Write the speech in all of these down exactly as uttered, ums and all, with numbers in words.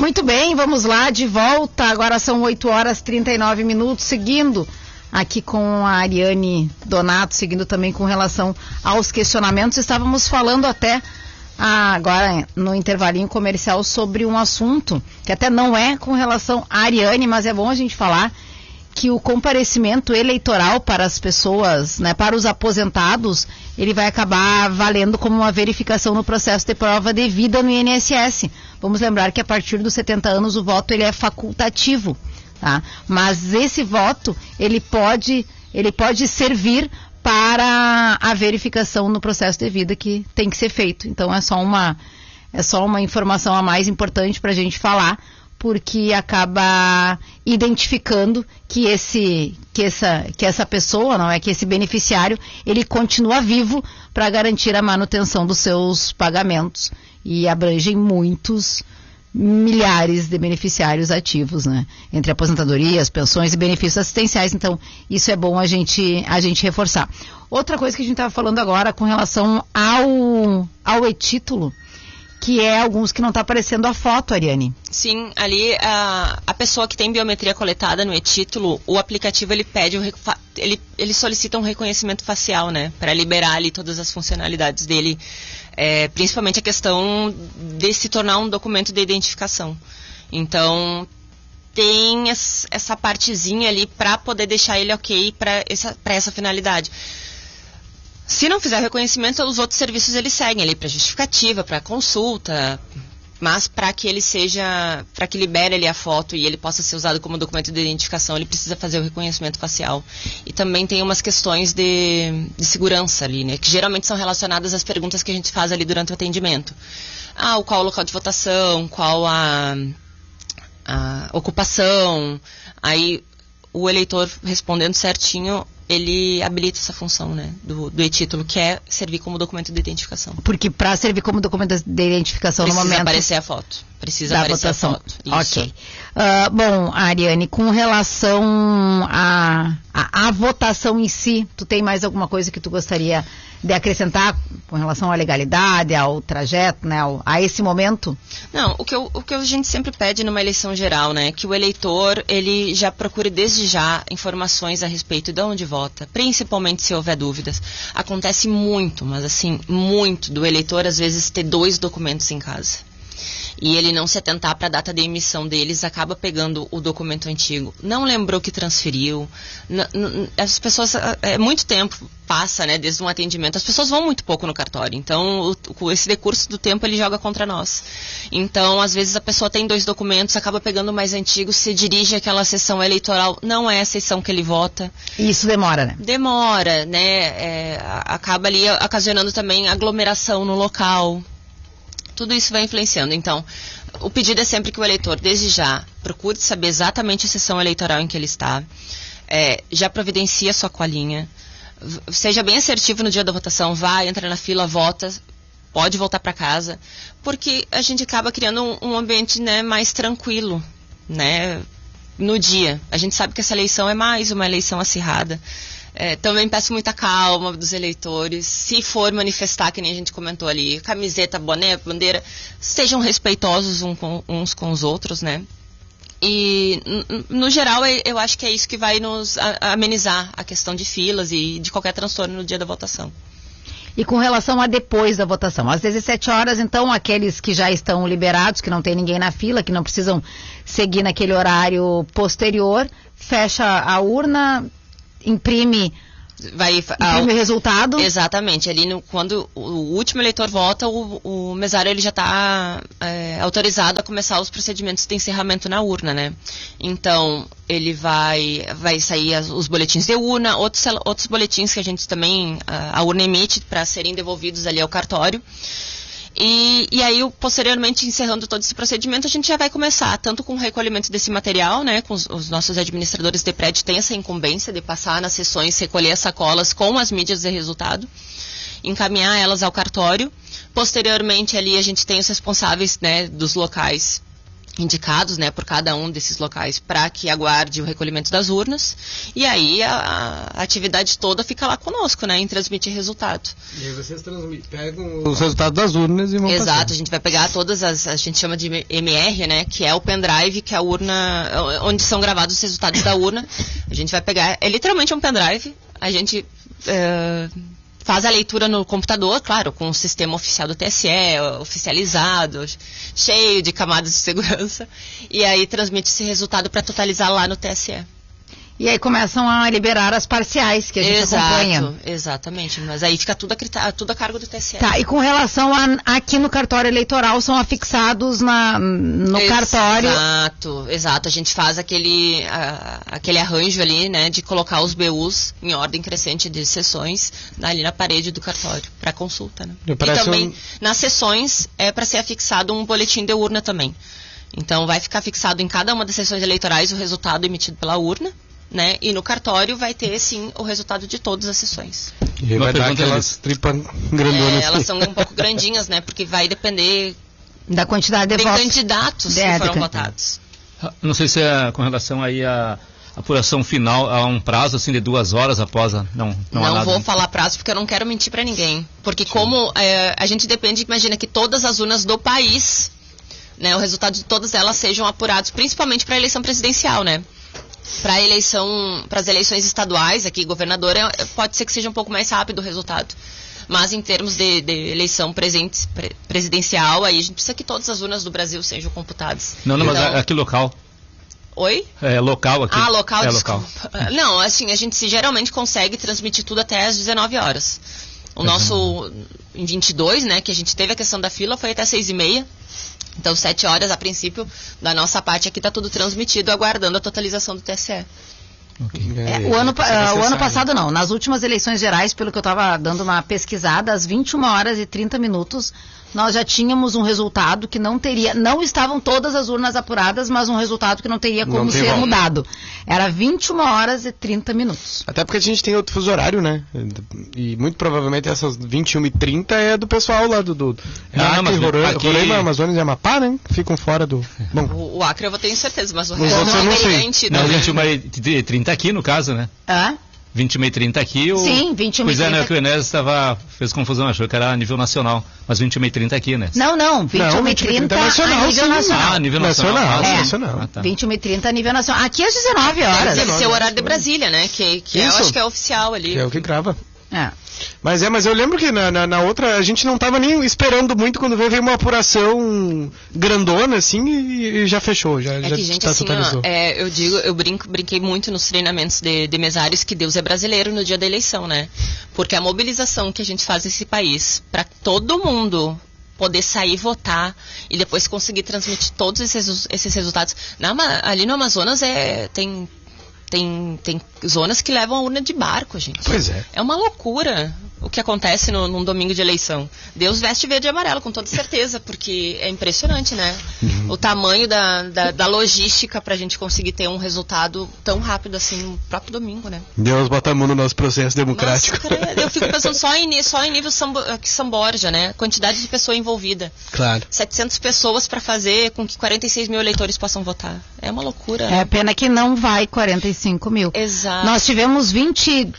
Muito bem, vamos lá, de volta. Agora são oito horas e trinta e nove minutos, seguindo aqui com a Ariane Donato, seguindo também com relação aos questionamentos. Estávamos falando até ah, agora no intervalinho comercial sobre um assunto que até não é com relação à Ariane, mas é bom a gente falar que o comparecimento eleitoral para as pessoas, né, para os aposentados, ele vai acabar valendo como uma verificação no processo de prova de vida no I N S S. Vamos lembrar que a partir dos setenta anos o voto ele é facultativo, tá? Mas esse voto ele pode, ele pode servir para a verificação no processo de vida que tem que ser feito. Então é só uma, é só uma informação a mais importante para a gente falar, porque acaba identificando que esse, que essa, que essa pessoa, não é, que esse beneficiário, ele continua vivo para garantir a manutenção dos seus pagamentos, e abrangem muitos milhares de beneficiários ativos, né, entre aposentadorias, pensões e benefícios assistenciais. Então isso é bom a gente, a gente reforçar. Outra coisa que a gente estava falando agora com relação ao, ao e-título, que é alguns que não está aparecendo a foto, Ariane. Sim, ali a, a pessoa que tem biometria coletada no e-título, o aplicativo ele pede, o, ele, ele solicita um reconhecimento facial, né, para liberar ali todas as funcionalidades dele, é, principalmente a questão de se tornar um documento de identificação. Então tem essa, essa partezinha ali para poder deixar ele ok para essa, para essa finalidade. Se não fizer reconhecimento, os outros serviços eles seguem ali para justificativa, para consulta, mas para que ele seja, para que libere ali a foto e ele possa ser usado como documento de identificação, ele precisa fazer o reconhecimento facial. E também tem umas questões de, de segurança ali, né, que geralmente são relacionadas às perguntas que a gente faz ali durante o atendimento. Ah, qual o local de votação, qual a, a ocupação, aí o eleitor respondendo certinho, ele habilita essa função, né, do, do e-título, que é servir como documento de identificação. Porque para servir como documento de identificação precisa no momento... aparecer a foto. Precisa da aparecer votação. a foto. Isso. Ok. Uh, bom, Ariane, com relação à a, a, a votação em si, tu tem mais alguma coisa que tu gostaria de acrescentar com relação à legalidade, ao trajeto, né, ao, a esse momento? Não, o que, eu, o que a gente sempre pede numa eleição geral, né, que o eleitor, ele já procure desde já informações a respeito de onde vota, principalmente se houver dúvidas. Acontece muito, mas assim, muito do eleitor às vezes ter dois documentos em casa. E ele não se atentar para a data de emissão deles, acaba pegando o documento antigo. Não lembrou que transferiu. N- n- as pessoas, é, muito tempo passa, né, desde um atendimento. As pessoas vão muito pouco no cartório. Então, o, esse decurso do tempo, ele joga contra nós. Então, às vezes, a pessoa tem dois documentos, acaba pegando o mais antigo, se dirige àquela sessão eleitoral. Não é a sessão que ele vota. E isso demora, né? Demora, né? É, acaba ali ocasionando também aglomeração no local. Tudo isso vai influenciando. Então, o pedido é sempre que o eleitor, desde já, procure saber exatamente a sessão eleitoral em que ele está, é, já providencia a sua colinha, seja bem assertivo no dia da votação, vá, entra na fila, vota, pode voltar para casa, porque a gente acaba criando um, um ambiente, né, mais tranquilo, né, no dia. A gente sabe que essa eleição é mais uma eleição acirrada. É, também peço muita calma dos eleitores. Se for manifestar, que nem a gente comentou ali, camiseta, boné, bandeira, sejam respeitosos uns com, uns com os outros, né? E, no geral, eu acho que é isso que vai nos amenizar a questão de filas e de qualquer transtorno no dia da votação. E com relação a depois da votação, às dezessete horas, então, aqueles que já estão liberados, que não tem ninguém na fila, que não precisam seguir naquele horário posterior, fecha a urna, imprime, vai, imprime a, o resultado. Exatamente. Ali no, quando o último eleitor vota, o, o mesário ele já está é, autorizado a começar os procedimentos de encerramento na urna, né? Então, ele vai, vai sair as, os boletins de urna, outros, outros boletins que a gente também, a, a urna emite para serem devolvidos ali ao cartório. E, e aí, posteriormente, encerrando todo esse procedimento, a gente já vai começar, tanto com o recolhimento desse material, né, com os, os nossos administradores de prédio têm essa incumbência de passar nas sessões, recolher as sacolas com as mídias de resultado, encaminhar elas ao cartório. Posteriormente, ali, a gente tem os responsáveis, né, dos locais indicados, né, por cada um desses locais para que aguarde o recolhimento das urnas, e aí a, a atividade toda fica lá conosco, né, em transmitir resultado. E aí vocês pegam os resultados das urnas e vão Exato, passando. A gente vai pegar todas as, a gente chama de M R, né, que é o pendrive, que é a urna, onde são gravados os resultados da urna. A gente vai pegar, é literalmente um pendrive, a gente é, faz a leitura no computador, claro, com o sistema oficial do T S E, oficializado, cheio de camadas de segurança, e aí transmite esse resultado para totalizar lá no T S E. E aí começam a liberar as parciais que a gente Exato, acompanha. Exatamente, mas aí fica tudo a, tudo a cargo do T S E. Tá, e com relação a, aqui no cartório eleitoral, são afixados na, no exato, cartório. Exato, exato. A gente faz aquele, a, aquele arranjo ali, né, de colocar os B Us em ordem crescente de sessões ali na parede do cartório, para consulta, né? E também, um... nas sessões, é para ser afixado um boletim de urna também. Então, vai ficar fixado em cada uma das sessões eleitorais o resultado emitido pela urna, né? E no cartório vai ter, sim, o resultado de todas as sessões. E vai dar aquelas tripas grandonas. É, elas são um pouco grandinhas, né? Porque vai depender da quantidade de, de votos. candidatos de que foram de votados. Não sei se é com relação aí à apuração final, a um prazo assim de duas horas após a... Não, não, não há nada. Vou falar prazo porque eu não quero mentir para ninguém. Porque sim. como é, a gente depende, imagina que todas as urnas do país, né, o resultado de todas elas sejam apurados, principalmente para a eleição presidencial, né? Para eleição, para as eleições estaduais, aqui, governador, é, pode ser que seja um pouco mais rápido o resultado. Mas em termos de, de eleição presente, pre, presidencial, aí a gente precisa que todas as urnas do Brasil sejam computadas. Não, não, então, mas aqui local. Oi? É local aqui. Ah, local, é desculpa. Local. Não, assim, a gente se, geralmente consegue transmitir tudo até às dezenove horas. O uhum. nosso, em vinte e dois, né, que a gente teve a questão da fila, foi até seis e meia. Então, sete horas, a princípio, da nossa parte aqui está tudo transmitido, aguardando a totalização do T S E. Okay. É, o ano, uh, o ano passado não, nas últimas eleições gerais, pelo que eu estava dando uma pesquisada, às vinte e uma horas e trinta minutos, nós já tínhamos um resultado que não teria, não estavam todas as urnas apuradas, mas um resultado que não teria como não ser volta. mudado. Era vinte e uma horas e trinta minutos. Até porque a gente tem outro fuso horário, né? E muito provavelmente essas vinte e uma e trinta é do pessoal lá do... do não, Acre, não, Roraima, aqui... Roraima, Amazonas e Amapá, né? Ficam fora do... Bom. O, o Acre eu vou ter certeza, mas o resto não, não, não sei. Garantido, não, né? vinte e uma e trinta aqui, no caso, né? Ah? vinte e uma e trinta aqui, o... Sim, vinte e uma e trinta. Pois é, né, que o Enéas estava, fez confusão, achou que era a nível nacional, mas vinte e uma e trinta aqui, né? Não, não, vinte e uma e trinta é nacional, a nível sim. nacional. Ah, nível nacional. nacional. É, nacional. Ah, tá. vinte e uma e trinta a nível nacional. Aqui às dezenove horas. Deve ser o horário de Brasília, né? Que, que é, eu acho que é oficial ali. Que é o que grava. É. Mas é, mas eu lembro que na, na, na outra a gente não estava nem esperando muito quando veio, veio uma apuração grandona assim e, e já fechou, já, é já que, gente, tá assim, ó, é, eu digo, eu brinco, brinquei muito nos treinamentos de, de mesários que Deus é brasileiro no dia da eleição, né? Porque a mobilização que a gente faz nesse país para todo mundo poder sair votar e depois conseguir transmitir todos esses, esses resultados. Na, ali no Amazonas é, tem Tem, tem zonas que levam a urna de barco, gente. Pois é. É uma loucura o que acontece no, num domingo de eleição. Deus veste verde e amarelo, com toda certeza, porque é impressionante, né? Uhum. O tamanho da, da, da logística pra gente conseguir ter um resultado tão rápido assim no próprio domingo, né? Deus bota a mão no nosso processo democrático. Nossa, cara, eu fico pensando só em, só em nível São, aqui São Borja, né? Quantidade de pessoa envolvida. Claro. setecentas pessoas pra fazer com que quarenta e seis mil eleitores possam votar. É uma loucura. É pena que não vai quarenta e cinco mil. Exato. Nós tivemos vinte e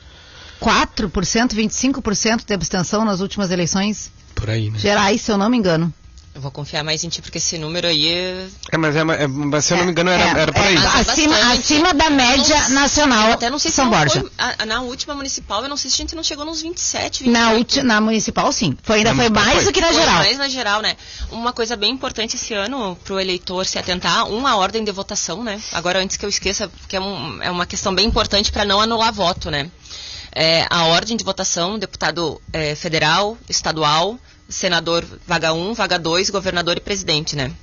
quatro por cento, vinte e cinco por cento de abstenção nas últimas eleições por aí, né? gerais, se eu não me engano. Eu vou confiar mais em ti, porque esse número aí é... É, mas, é, é, mas se eu não me engano era, é, era por aí. É, acima, acima da média não, nacional. Eu até não sei se São não Borja. Foi, a, na última municipal, eu não sei se a gente não chegou nos vinte e sete, vinte e oito. Na, ulti, na municipal, sim. Foi, ainda foi mais foi. do que na foi geral. mais na geral, né? Uma coisa bem importante esse ano para o eleitor se atentar, uma ordem de votação, né? Agora, antes que eu esqueça, que é, um, é uma questão bem importante para não anular voto, né? É, a ordem de votação, deputado é, federal, estadual, senador vaga um, vaga dois, governador e presidente, né?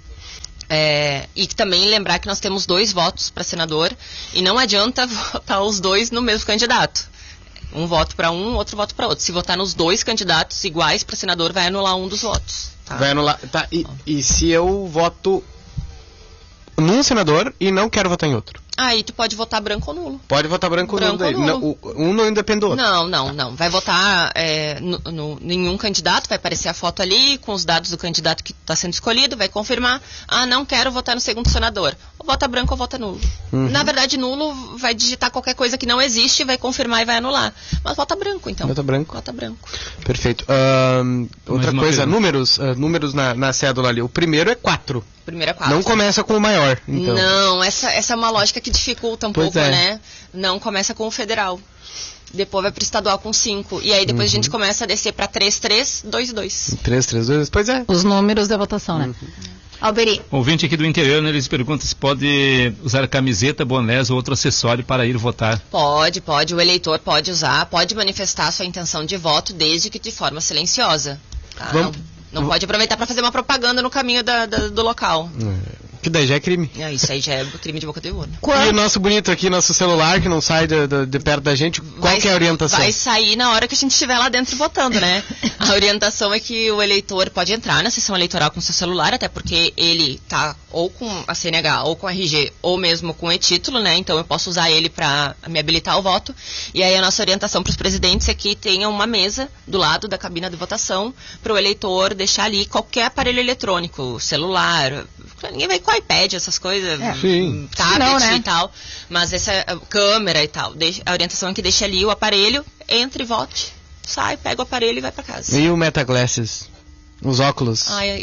É, e também lembrar que nós temos dois votos para senador e não adianta votar os dois no mesmo candidato. Um voto para um, outro voto para outro. Se votar nos dois candidatos iguais para senador, vai anular um dos votos. Tá? Vai anular. Tá, e, e se eu voto num senador e não quero votar em outro? Aí tu pode votar branco ou nulo. Pode votar branco, branco ou nulo. ou nulo. Não, um não independe do outro. Não, não, não. Vai votar é, no, no, nenhum candidato, vai aparecer a foto ali com os dados do candidato que está sendo escolhido, vai confirmar. Ah, não quero votar no segundo senador. Ou vota branco ou vota nulo. Uhum. Na verdade, nulo vai digitar qualquer coisa que não existe, vai confirmar e vai anular. Mas vota branco, então. Vota branco. Vota branco. Perfeito. Uh, outra coisa, pergunta. números, uh, números na, na cédula ali. O primeiro é quatro. Primeiro é quatro. Não começa com o maior, então. Não, essa, essa é uma lógica que dificulta um pois pouco, é. né? Não começa com o federal. Depois vai pro estadual com cinco. E aí depois uhum. a gente começa a descer pra três, três, dois, dois. três, três, dois, pois é. Os números da votação, né? Uhum. Alberi. Ouvinte aqui do interior, né, eles perguntam se pode usar camiseta, bonés ou outro acessório para ir votar. Pode, pode. O eleitor pode usar, pode manifestar sua intenção de voto, desde que de forma silenciosa. Tá? Vamos... Não, não pode aproveitar para fazer uma propaganda no caminho da, da, do local. É. Que daí já é crime. É, isso aí já é crime de boca de urna. E o nosso bonito aqui, nosso celular, que não sai de, de, de perto da gente, qual vai, que é a orientação? Vai sair na hora que a gente estiver lá dentro votando, né? A orientação é que o eleitor pode entrar na sessão eleitoral com seu celular, até porque ele tá ou com a C N H, ou com a R G, ou mesmo com o e-título, né? Então eu posso usar ele para me habilitar o voto. E aí a nossa orientação para os presidentes é que tenha uma mesa do lado da cabina de votação para o eleitor deixar ali qualquer aparelho eletrônico, celular, ninguém vai com iPad, essas coisas, é. tablet não, né? e tal, mas essa câmera e tal, a orientação é que deixe ali o aparelho, entre, vote, sai, pega o aparelho e vai pra casa. E o Metaglasses? Os óculos? Ai,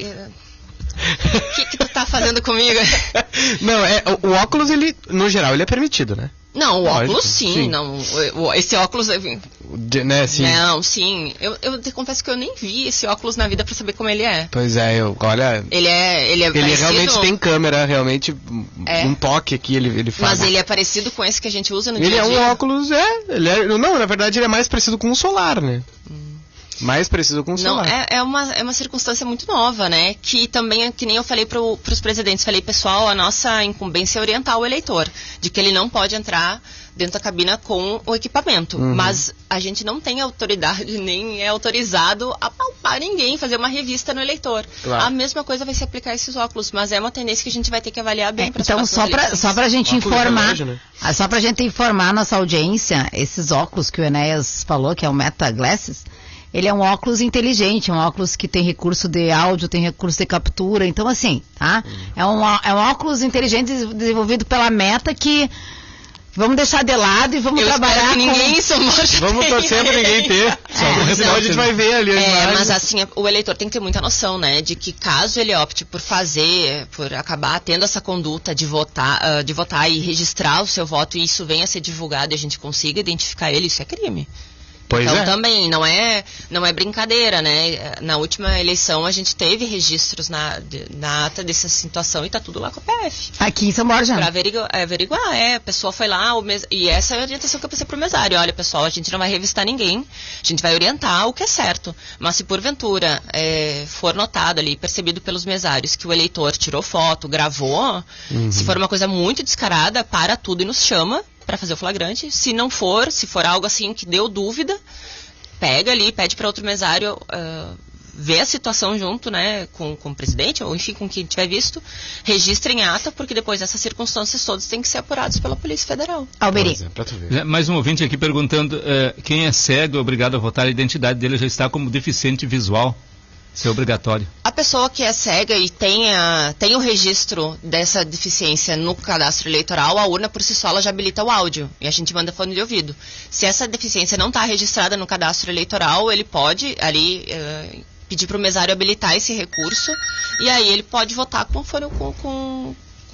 o que que tu tá fazendo comigo? Não, é, o, o óculos, ele, no geral, ele é permitido, né? Não, o Lógico, óculos sim, sim. não, o, esse óculos... De, né, sim. Não, sim, eu, eu te confesso que eu nem vi esse óculos na vida pra saber como ele é. Pois é, eu, olha... Ele é... Ele, é ele parecido, realmente tem câmera, realmente, é, um toque aqui, ele, ele faz. Mas ele é parecido com esse que a gente usa no ele dia a dia? Ele é um óculos, é, ele é... Não, na verdade ele é mais parecido com um solar, né? Hum. Mais parecido com o Não, solar. é, é, uma, é uma circunstância muito nova, né? Que também, que nem eu falei para os presidentes, falei, pessoal, a nossa incumbência é orientar o eleitor, de que ele não pode entrar dentro da cabina com o equipamento. Uhum. Mas a gente não tem autoridade, nem é autorizado a palpar ninguém, fazer uma revista no eleitor. Claro. A mesma coisa vai se aplicar a esses óculos, mas é uma tendência que a gente vai ter que avaliar bem. É, então, só para só a gente óculos informar, relógio, né? Só pra gente informar a nossa audiência, esses óculos que o Enéas falou, que é o Metaglasses, ele é um óculos inteligente, um óculos que tem recurso de áudio, tem recurso de captura, então assim, tá? Hum. É, um, é um óculos inteligente desenvolvido pela Meta que vamos deixar de lado e vamos eu trabalhar que com... ninguém somos Vamos torcer pra ninguém ter. Só é, no final a gente vai ver ali. É, mas assim, o eleitor tem que ter muita noção, né? De que caso ele opte por fazer, por acabar tendo essa conduta de votar, uh, de votar e registrar o seu voto e isso venha a ser divulgado e a gente consiga identificar ele, isso é crime. Pois então é. também não é, não é brincadeira, né? Na última eleição a gente teve registros na, de, na ata dessa situação e tá tudo lá com a P F. Aqui em São Borja. Pra averiguar, averiguar, é, a pessoa foi lá, o mes... e essa é a orientação que eu passei pro mesário. Olha, pessoal, a gente não vai revistar ninguém, a gente vai orientar o que é certo. Mas se porventura é, for notado ali, percebido pelos mesários, que o eleitor tirou foto, gravou, uhum. se for uma coisa muito descarada, para tudo e nos chama para fazer o flagrante. Se não for, se for algo assim que deu dúvida, pega ali, pede para outro mesário uh, ver a situação junto, né, com, com o presidente, ou enfim, com quem tiver visto, registra em ata, porque depois essas circunstâncias todas têm que ser apuradas pela Polícia Federal. Alberi. É, mais um ouvinte aqui perguntando, uh, quem é cego é obrigado a votar, a identidade dele já está como deficiente visual. Isso é obrigatório. A pessoa que é cega e tenha, tem o registro dessa deficiência no cadastro eleitoral, a urna por si só ela já habilita o áudio e a gente manda fone de ouvido. Se essa deficiência não está registrada no cadastro eleitoral, ele pode ali uh, pedir para o mesário habilitar esse recurso e aí ele pode votar com fone com, com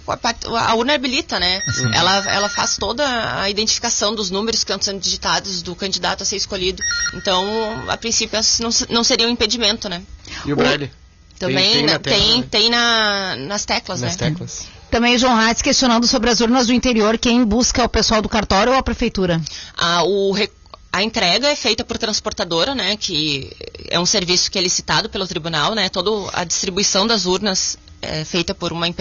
a urna habilita, né? Uhum. Ela, ela faz toda a identificação dos números que estão sendo digitados do candidato a ser escolhido. Então, a princípio, não, não seria um impedimento, né? E o Braille? Também tem, tem, na, tela, tem, né? tem na, nas teclas, nas né? Teclas. Também João Reitz questionando sobre as urnas do interior, quem busca é o pessoal do cartório ou a prefeitura? Ah, o A entrega é feita por transportadora, né? Que é um serviço que é licitado pelo tribunal, né? Toda a distribuição das urnas é feita por uma empresa